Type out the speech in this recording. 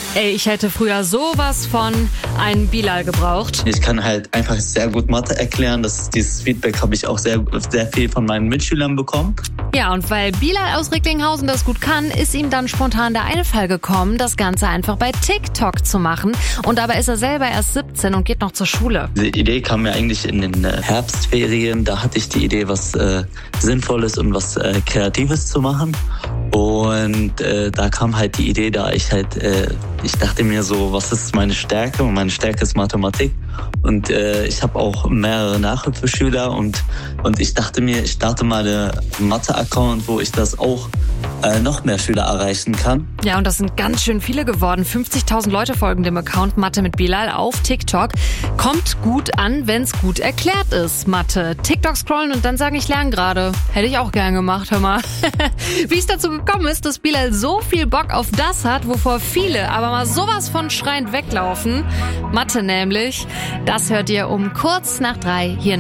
Ey, ich hätte früher sowas von einen Bilal gebraucht. Ich kann halt einfach sehr gut Mathe erklären. Dieses Feedback habe ich auch sehr viel von meinen Mitschülern bekommen. Ja, und weil Bilal aus Recklinghausen das gut kann, ist ihm dann spontan der Einfall gekommen, das Ganze einfach bei TikTok zu machen. Und dabei ist er selber erst 17 und geht noch zur Schule. Die Idee kam mir eigentlich in den Herbstferien. Da hatte ich die Idee, was Sinnvolles und was Kreatives zu machen. Und da kam halt die Idee, ich dachte mir so, was ist meine Stärke? Und meine Stärke ist Mathematik. Und ich habe auch mehrere Nachhilfeschüler und ich dachte mir, ich starte mal einen Mathe-Account, wo ich das auch noch mehr Schüler erreichen kann. Ja, und das sind ganz schön viele geworden. 50.000 Leute folgen dem Account Mathe mit Bilal auf TikTok. Kommt gut an, wenn's gut erklärt ist, Mathe. TikTok scrollen und dann sagen, ich lerne gerade. Hätte ich auch gern gemacht, hör mal. Wie es dazu gekommen ist, dass Bilal so viel Bock auf das hat, wovor viele aber mal sowas von schreiend weglaufen. Mathe nämlich. Das hört ihr um kurz nach 3 hier in